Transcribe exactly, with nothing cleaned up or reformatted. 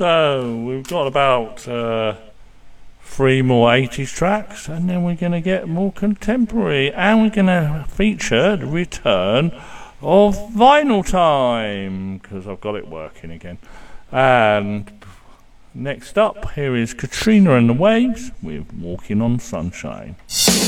So we've got about uh, three more eighties tracks, and then we're going to get more contemporary, and we're going to feature the return of Vinyl Time, because I've got it working again. And next up, here is Katrina and the Waves with Walking on Sunshine.